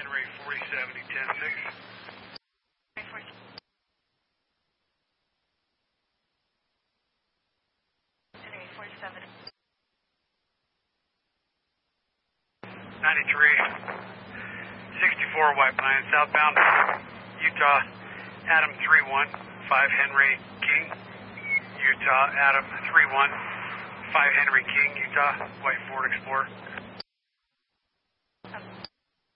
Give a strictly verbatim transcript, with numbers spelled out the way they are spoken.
Henry, forty seventy, ten six. ninety-three, sixty-four White Pine, southbound, Utah, Adam three one, five Henry, King, Utah, Adam three one, five Henry, King, Utah, White Ford Explorer.